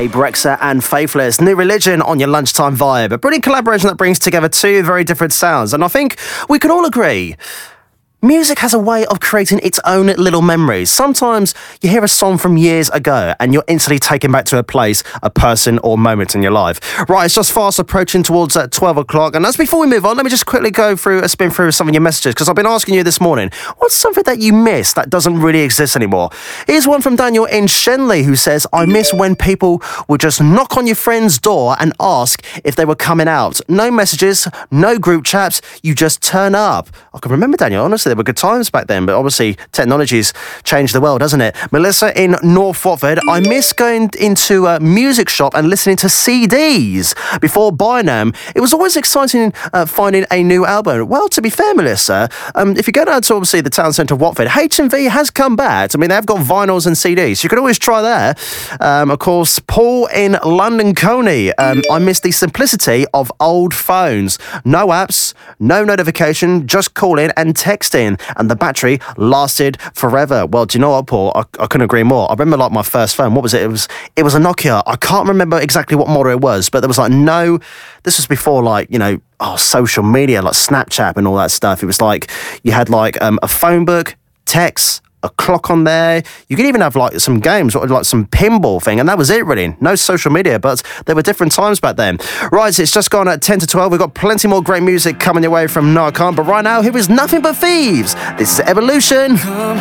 Brexa and Faithless, New Religion on your lunchtime vibe. A brilliant collaboration that brings together two very different sounds. And I think we can all agree, music has a way of creating its own little memories. Sometimes you hear a song from years ago and you're instantly taken back to a place, a person or moment in your life. Right, it's just fast approaching towards 12 o'clock. And as before we move on, let me just quickly spin through some of your messages, because I've been asking you this morning, what's something that you miss that doesn't really exist anymore? Here's one from Daniel in Shenley who says, I miss when people would just knock on your friend's door and ask if they were coming out. No messages, no group chats, you just turn up. I can remember, Daniel, honestly, there were good times back then, but obviously technology's changed the world, hasn't it? Melissa in North Watford, I miss going into a music shop and listening to CDs before buying them. It was always exciting finding a new album. Well, to be fair, Melissa, if you go down to obviously the town centre of Watford, H&V has come back. I mean, they've got vinyls and CDs. You can always try there. Of course, Paul in London Coney, I miss the simplicity of old phones. No apps, no notification, just calling and texting. And the battery lasted forever. Well, do you know what, Paul? I couldn't agree more. I remember like my first phone. What was it? It was a Nokia. I can't remember exactly what model it was, but there was like this was before like, social media, like Snapchat and all that stuff. It was like you had like a phone book, text, a clock on there. You could even have like some games, like some pinball thing, and that was it really. No social media, but there were different times back then. Right, it's just gone at 10 to 12. We've got plenty more great music coming your way from Noah Khan, but right now, here is Nothing But Thieves. This is Evolution.